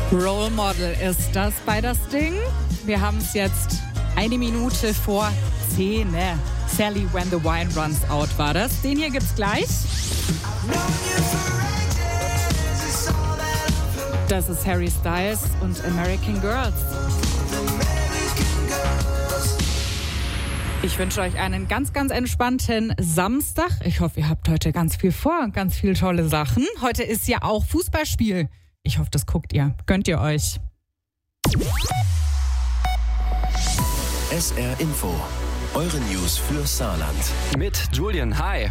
Role Model ist das bei das Ding. Wir haben es jetzt 1 Minute vor 10. Sally When the Wine Runs Out war das. Den hier gibt's gleich. Das ist Harry Styles und American Girls. Ich wünsche euch einen ganz, ganz entspannten Samstag. Ich hoffe, ihr habt heute ganz viel vor, ganz viele tolle Sachen. Heute ist ja auch Fußballspiel. Ich hoffe, das guckt ihr. Gönnt ihr euch. SR Info, eure News für Saarland. Mit Julian, hi.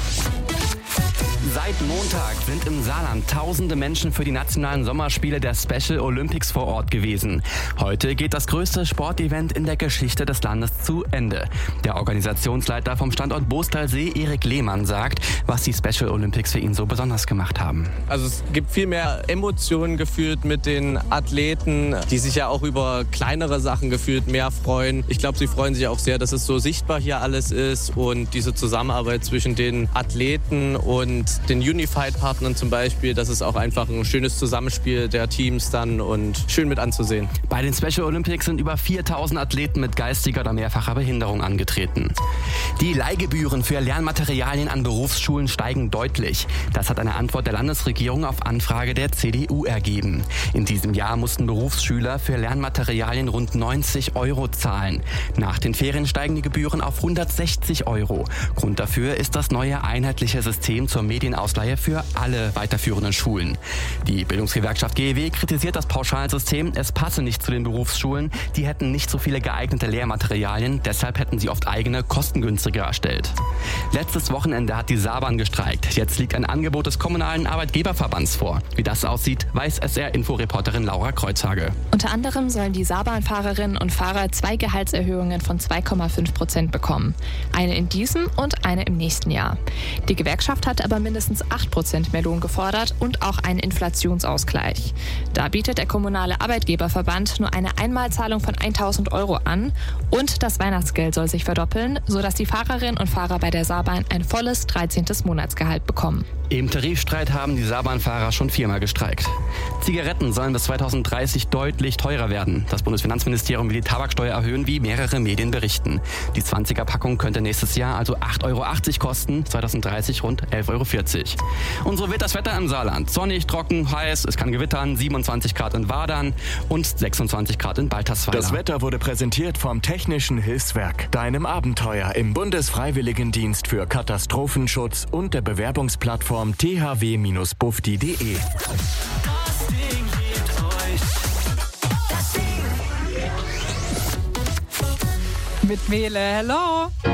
Seit Montag sind im Saarland tausende Menschen für die nationalen Sommerspiele der Special Olympics vor Ort gewesen. Heute geht das größte Sportevent in der Geschichte des Landes zu Ende. Der Organisationsleiter vom Standort Boostalsee, Erik Lehmann, sagt, was die Special Olympics für ihn so besonders gemacht haben. Also es gibt viel mehr Emotionen gefühlt mit den Athleten, die sich ja auch über kleinere Sachen gefühlt mehr freuen. Ich glaube, sie freuen sich auch sehr, dass es so sichtbar hier alles ist und diese Zusammenarbeit zwischen den Athleten und den Unified-Partnern zum Beispiel, das ist auch einfach ein schönes Zusammenspiel der Teams dann und schön mit anzusehen. Bei den Special Olympics sind über 4000 Athleten mit geistiger oder mehrfacher Behinderung angetreten. Die Leihgebühren für Lernmaterialien an Berufsschulen steigen deutlich. Das hat eine Antwort der Landesregierung auf Anfrage der CDU ergeben. In diesem Jahr mussten Berufsschüler für Lernmaterialien rund 90 € zahlen. Nach den Ferien steigen die Gebühren auf 160 €. Grund dafür ist das neue einheitliche System zur Medienausleihe für alle weiterführenden Schulen. Die Bildungsgewerkschaft GEW kritisiert das Pauschalsystem. Es passe nicht zu den Berufsschulen. Die hätten nicht so viele geeignete Lehrmaterialien. Deshalb hätten sie oft eigene, kostengünstiger erstellt. Letztes Wochenende hat die Saarbahn gestreikt. Jetzt liegt ein Angebot des kommunalen Arbeitgeberverbands vor. Wie das aussieht, weiß SR-Info-Reporterin Laura Kreuzhage. Unter anderem sollen die Saarbahnfahrerinnen und Fahrer 2 Gehaltserhöhungen von 2,5% bekommen. Eine in diesem und eine im nächsten Jahr. Die Gewerkschaft hat aber mindestens 8% mehr Lohn gefordert und auch einen Inflationsausgleich. Da bietet der kommunale Arbeitgeberverband nur eine Einmalzahlung von 1.000 € an und das Weihnachtsgeld soll sich verdoppeln, sodass die Fahrerinnen und Fahrer bei der Saarbahn ein volles 13. Monatsgehalt bekommen. Im Tarifstreit haben die Saarbahnfahrer schon 4-mal gestreikt. Zigaretten sollen bis 2030 deutlich teurer werden. Das Bundesfinanzministerium will die Tabaksteuer erhöhen, wie mehrere Medien berichten. Die 20er-Packung könnte nächstes Jahr also 8,80 € kosten, 2030 rund 11,40 €. Und so wird das Wetter im Saarland. Sonnig, trocken, heiß, es kann gewittern, 27 Grad in Wadern und 26 Grad in Baltersweiler. Das Wetter wurde präsentiert vom Technischen Hilfswerk, deinem Abenteuer im Bundesfreiwilligendienst für Katastrophenschutz und der Bewerbungsplattform thw-bufdi.de. Das Ding gibt euch. Das Ding. Mit Mele, hello.